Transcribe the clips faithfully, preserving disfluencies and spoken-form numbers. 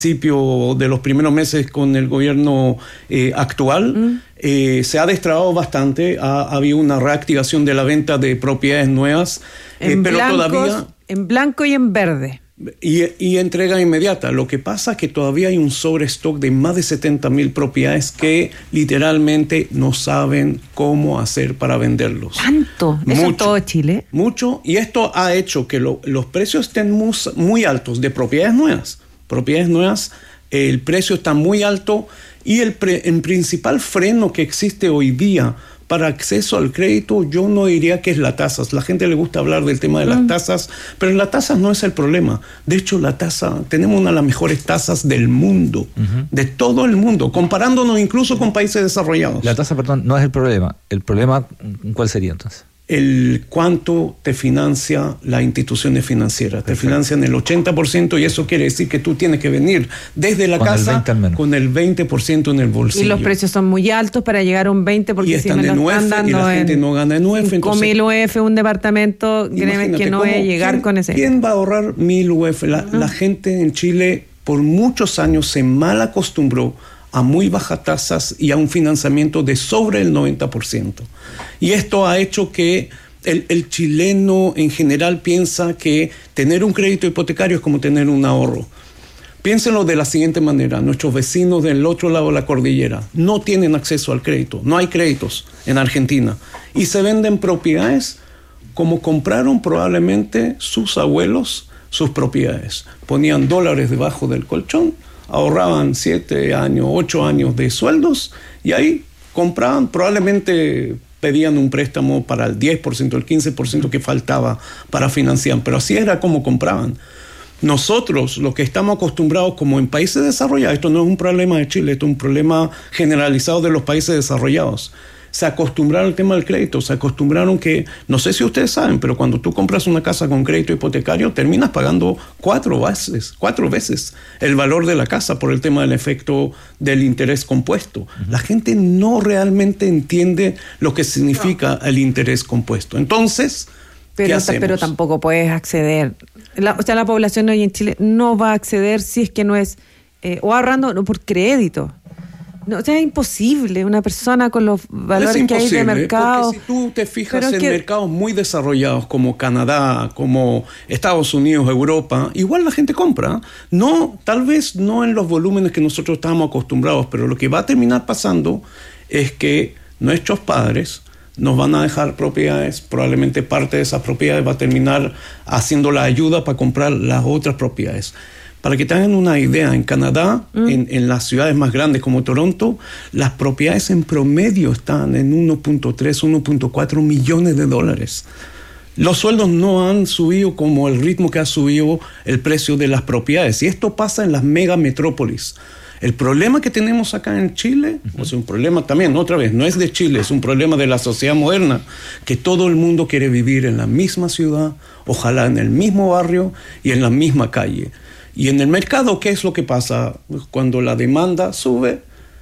principio de los primeros meses con el gobierno eh, actual, mm. eh, se ha destrabado bastante, ha, ha habido una reactivación de la venta de propiedades nuevas, en eh, pero blancos, todavía... En blanco y en verde. Y, y entrega inmediata. Lo que pasa es que todavía hay un sobrestock de más de setenta mil propiedades que literalmente no saben cómo hacer para venderlos. ¿Tanto? ¿Eso en todo Chile? Mucho, y esto ha hecho que lo, los precios estén muy, muy altos de propiedades nuevas. Propiedades nuevas, el precio está muy alto y el, pre, el principal freno que existe hoy día para acceso al crédito, yo no diría que es la tasa. La gente le gusta hablar del tema de las mm. tasas, pero la tasa no es el problema. De hecho, la tasa, tenemos una de las mejores tasas del mundo, uh-huh. de todo el mundo, comparándonos incluso con países desarrollados. La tasa, perdón, no es el problema. ¿El problema cuál sería entonces? El cuánto te financia la instituciones financieras. Perfecto. Te financian el ochenta por ciento y eso quiere decir que tú tienes que venir desde la con casa el con el veinte por ciento en el bolsillo. Y los precios son muy altos para llegar a un veinte por ciento porque y están si me en lo están dando y la gente no gana en U E F. Con mil U E F un departamento, créeme que no voy a llegar ¿quién, con ese. ¿Quién va a ahorrar mil U E F? La, uh-huh. la gente en Chile por muchos años se mal acostumbró a muy bajas tasas y a un financiamiento de sobre el noventa por ciento. Y esto ha hecho que el, el chileno en general piensa que tener un crédito hipotecario es como tener un ahorro. Piénsenlo de la siguiente manera. Nuestros vecinos del otro lado de la cordillera no tienen acceso al crédito. No hay créditos en Argentina. Y se venden propiedades como compraron probablemente sus abuelos sus propiedades. Ponían dólares debajo del colchón, ahorraban siete años, ocho años de sueldos y ahí compraban, probablemente pedían un préstamo para el diez por ciento, el quince por ciento que faltaba para financiar, pero así era como compraban. Nosotros, los que estamos acostumbrados como en países desarrollados, esto no es un problema de Chile, esto es un problema generalizado de los países desarrollados. Se acostumbraron al tema del crédito, se acostumbraron que, no sé si ustedes saben, pero cuando tú compras una casa con crédito hipotecario, terminas pagando cuatro veces, cuatro veces el valor de la casa por el tema del efecto del interés compuesto. Uh-huh. La gente no realmente entiende lo que significa no. el interés compuesto. Entonces, pero, ¿qué hacemos? Pero tampoco puedes acceder. La, o sea, la población hoy en Chile no va a acceder si es que no es, eh, o ahorrando no, por crédito. No, o sea, es imposible una persona con los valores que hay de mercado. Porque si tú te fijas en que... mercados muy desarrollados como Canadá, como Estados Unidos, Europa, igual la gente compra. No, tal vez no en los volúmenes que nosotros estamos acostumbrados, pero lo que va a terminar pasando es que nuestros padres nos van a dejar propiedades, probablemente parte de esas propiedades va a terminar haciendo la ayuda para comprar las otras propiedades. Para que tengan una idea, en Canadá, mm. en, en las ciudades más grandes como Toronto, las propiedades en promedio están en uno punto tres, uno punto cuatro millones de dólares. Los sueldos no han subido como el ritmo que ha subido el precio de las propiedades. Y esto pasa en las megametrópolis. El problema que tenemos acá en Chile, uh-huh. es un problema también, otra vez, no es de Chile, es un problema de la sociedad moderna, que todo el mundo quiere vivir en la misma ciudad, ojalá en el mismo barrio y en la misma calle. Y en el mercado, ¿qué es lo que pasa? Cuando la demanda sube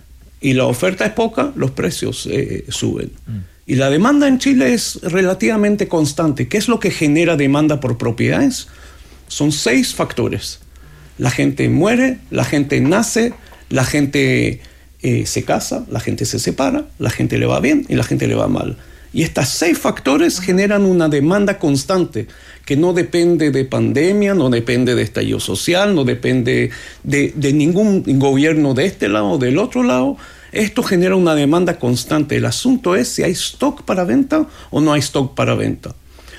y la oferta es poca, los precios eh, suben. Mm. Y la demanda en Chile es relativamente constante. ¿Qué es lo que genera demanda por propiedades? Son seis factores. La gente muere, la gente nace, la gente eh, se casa, la gente se separa, la gente le va bien y la gente le va mal. Y estos seis factores generan una demanda constante que no depende de pandemia, no depende de estallido social, no depende de, de ningún gobierno de este lado o del otro lado. Esto genera una demanda constante. El asunto es si hay stock para venta o no hay stock para venta.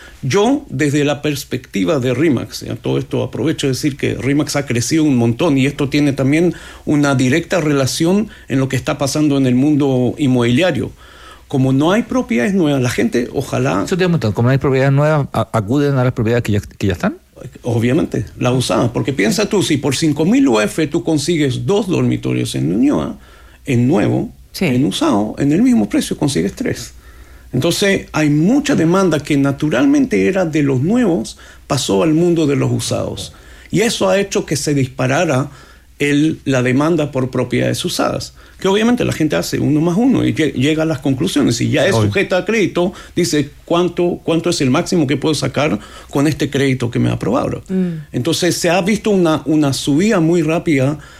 Yo, desde la perspectiva de RE/MAX, ya todo esto aprovecho de decir que RE/MAX ha crecido un montón y esto tiene también una directa relación en lo que está pasando en el mundo inmobiliario. Como no hay propiedades nuevas, la gente, ojalá... Eso te pregunto, como no hay propiedades nuevas, ¿acuden a las propiedades que ya, que ya están? Obviamente, las usadas. Porque piensa tú, si por cinco mil U E F tú consigues dos dormitorios en Ñuñoa, en nuevo, sí. en usado, en el mismo precio consigues tres. Entonces, hay mucha demanda que naturalmente era de los nuevos, pasó al mundo de los usados. Y eso ha hecho que se disparara el, la demanda por propiedades usadas, que obviamente la gente hace uno más uno y llega a las conclusiones. Y ya es sujeta a crédito, dice cuánto, cuánto es el máximo que puedo sacar con este crédito que me aprobaron. Mm. Entonces se ha visto una, una subida muy rápida